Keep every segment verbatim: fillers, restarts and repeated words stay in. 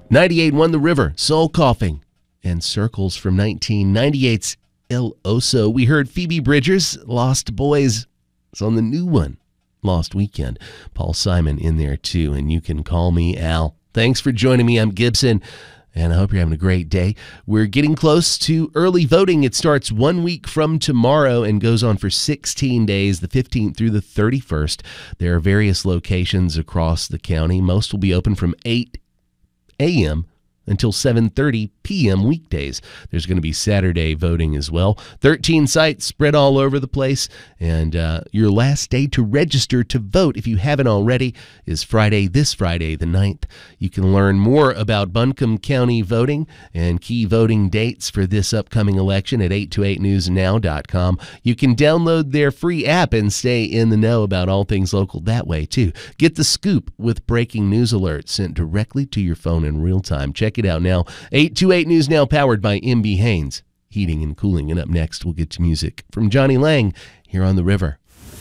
ninety-eight won The River, Soul Coughing, and Circles from nineteen ninety-eight's El Oso. We heard Phoebe Bridgers, Lost Boys. It's on the new one, Lost Weekend. Paul Simon in there too, and You Can Call Me Al. Thanks for joining me. I'm Gibson, and I hope you're having a great day. We're getting close to early voting. It starts one week from tomorrow and goes on for sixteen days, the fifteenth through the thirty-first. There are various locations across the county. Most will be open from eight a.m. until seven thirty p.m. weekdays. There's going to be Saturday voting as well. thirteen sites spread all over the place, and uh, your last day to register to vote, if you haven't already, is Friday, this Friday, the ninth. You can learn more about Buncombe County voting and key voting dates for this upcoming election at eight twenty-eight news now dot com. You can download their free app and stay in the know about all things local that way, too. Get the scoop with breaking news alerts sent directly to your phone in real time. Check it out now. eight twenty-eight News Now, powered by M B Haynes Heating and Cooling. And up next, we'll get to music from Johnny Lang here on The River.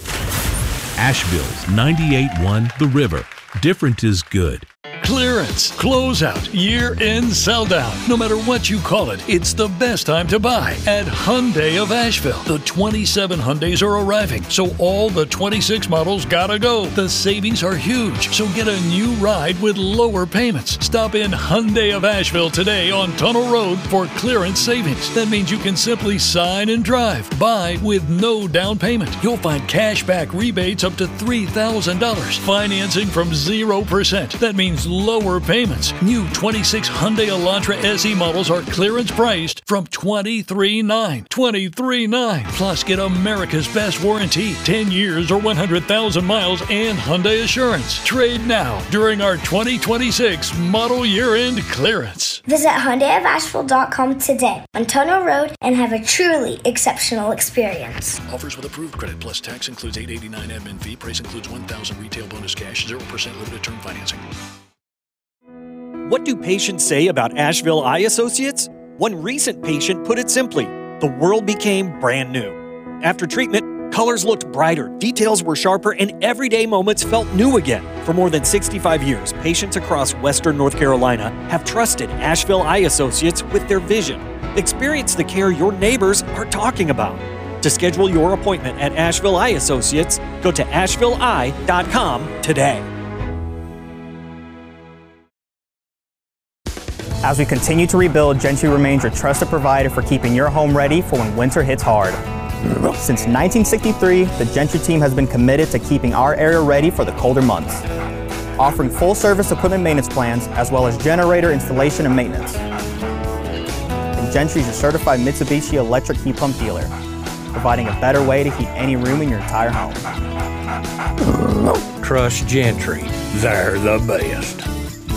Asheville's ninety-eight one The River. Different is good. Clearance, closeout, year-end sell-down. No matter what you call it, it's the best time to buy at Hyundai of Asheville. The twenty-seven Hyundais are arriving, so all the twenty-six models gotta go. The savings are huge, so get a new ride with lower payments. Stop in Hyundai of Asheville today on Tunnel Road for clearance savings. That means you can simply sign and drive. Buy with no down payment. You'll find cash back rebates up to three thousand dollars. Financing from zero percent. That means lower payments. New twenty-six Hyundai Elantra S E models are clearance priced from twenty-three nine dollars. twenty-three nine dollars. Plus, get America's best warranty, ten years or one hundred thousand miles, and Hyundai Assurance. Trade now during our twenty twenty-six model year-end clearance. Visit Hyundai of Asheville dot com today on Tunnel Road and have a truly exceptional experience. Offers with approved credit plus tax includes eight dollars and eighty-nine cents admin fee. Price includes one thousand dollars retail bonus cash, zero percent limited term financing. What do patients say about Asheville Eye Associates? One recent patient put it simply, the world became brand new. After treatment, colors looked brighter, details were sharper, and everyday moments felt new again. For more than sixty-five years, patients across Western North Carolina have trusted Asheville Eye Associates with their vision. Experience the care your neighbors are talking about. To schedule your appointment at Asheville Eye Associates, go to asheville eye dot com today. As we continue to rebuild, Gentry remains your trusted provider for keeping your home ready for when winter hits hard. Since nineteen sixty-three, the Gentry team has been committed to keeping our area ready for the colder months, offering full-service equipment maintenance plans as well as generator installation and maintenance. And Gentry is your certified Mitsubishi electric heat pump dealer, providing a better way to heat any room in your entire home. Trust Gentry. They're the best.